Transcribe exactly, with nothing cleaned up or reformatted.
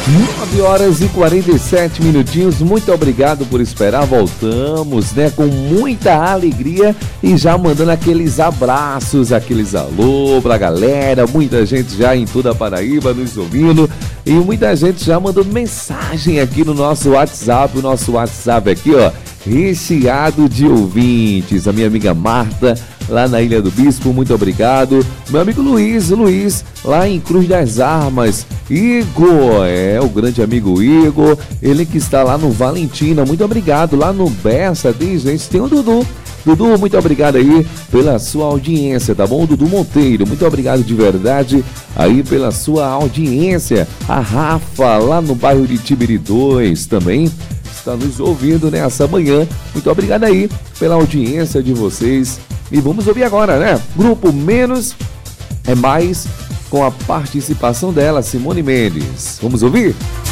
nove horas e quarenta e sete minutinhos, muito obrigado por esperar, voltamos, né, com muita alegria e já mandando aqueles abraços, aqueles alô pra galera, muita gente já em toda a Paraíba nos ouvindo e muita gente já mandando mensagem aqui no nosso WhatsApp, o nosso WhatsApp aqui, ó, recheado de ouvintes, a minha amiga Marta, lá na Ilha do Bispo, muito obrigado. Meu amigo Luiz, Luiz, lá em Cruz das Armas. Igor, é, o grande amigo Igor, ele que está lá no Valentina, muito obrigado. Lá no Bessa, tem gente, tem o Dudu. Dudu, muito obrigado aí pela sua audiência, tá bom? Dudu Monteiro, muito obrigado de verdade aí pela sua audiência. A Rafa, lá no bairro de Tibiri dois, também está nos ouvindo nessa manhã. Muito obrigado aí pela audiência de vocês. E vamos ouvir agora, né? Grupo Menos é Mais, com a participação dela, Simone Mendes. Vamos ouvir?